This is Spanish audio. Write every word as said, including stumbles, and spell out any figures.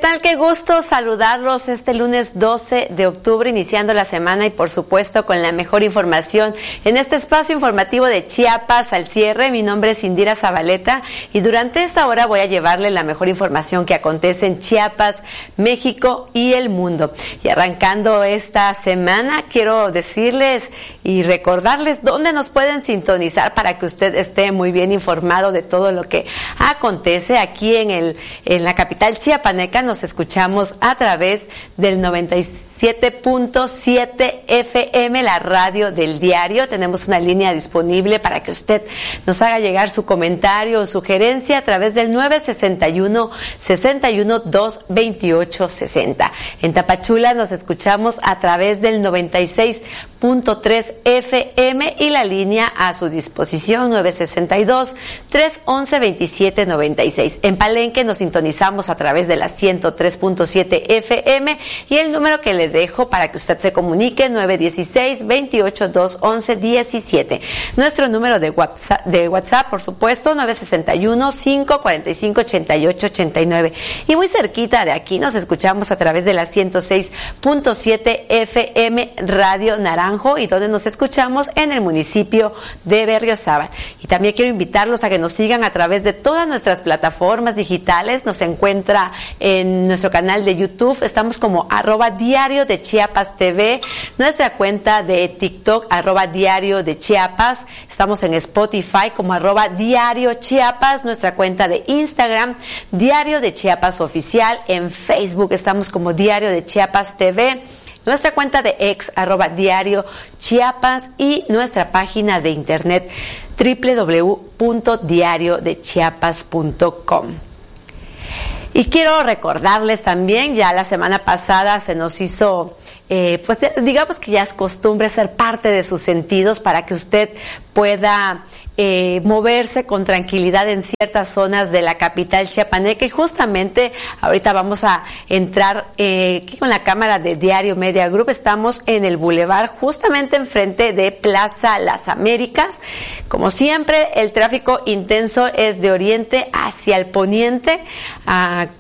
tal? Qué gusto saludarlos este lunes doce de octubre, iniciando la semana y por supuesto con la mejor información en este espacio informativo de Chiapas al cierre. Mi nombre es Indira Zabaleta y durante esta hora voy a llevarle la mejor información que acontece en Chiapas, México y el mundo. Y arrancando esta semana, quiero decirles y recordarles dónde nos pueden sintonizar para que usted esté muy bien informado de todo lo que acontece aquí en el en la capital chiapaneca. Nos escuchamos a través del noventa y siete punto siete F M, la radio del diario. Tenemos una línea disponible para que usted nos haga llegar su comentario o sugerencia a través del nueve sesenta y uno, sesenta y uno, dos veintiocho sesenta. En Tapachula nos escuchamos a través del noventa y seis punto tres F M y la línea a su disposición nueve sesenta y dos, trescientos once, veintisiete noventa y seis. En Palenque nos sintonizamos a través de la ciento tres punto siete F M y el número que le dejo para que usted se comunique nueve dieciséis, veintiocho, doscientos once, diecisiete. Nuestro número de WhatsApp, de WhatsApp por supuesto, nueve sesenta y uno, cinco cuarenta y cinco, ochenta y ocho ochenta y nueve. Y muy cerquita de aquí nos escuchamos a través de la ciento seis punto siete F M Radio Naranjo y donde nos escuchamos en el municipio de Berriozábal. Y también quiero invitarlos a que nos sigan a través de todas nuestras plataformas digitales. Nos encuentra en nuestro canal de YouTube, estamos como arroba diario de Chiapas T V, nuestra cuenta de TikTok arroba diario de Chiapas, estamos en Spotify como arroba diario Chiapas, nuestra cuenta de Instagram diario de Chiapas oficial, en Facebook estamos como diario de Chiapas T V, nuestra cuenta de ex arroba diario Chiapas y nuestra página de internet doble u doble u doble u punto diario de chiapas punto com. Y quiero recordarles también, ya la semana pasada se nos hizo, eh, pues digamos que ya es costumbre ser parte de sus sentidos para que usted pueda eh, moverse con tranquilidad en ciertas zonas de la capital chiapaneca. Y justamente ahorita vamos a entrar eh, aquí con la cámara de Diario Media Group. Estamos en el Boulevard, justamente enfrente de Plaza Las Américas. Como siempre, el tráfico intenso es de oriente hacia el poniente. Ah,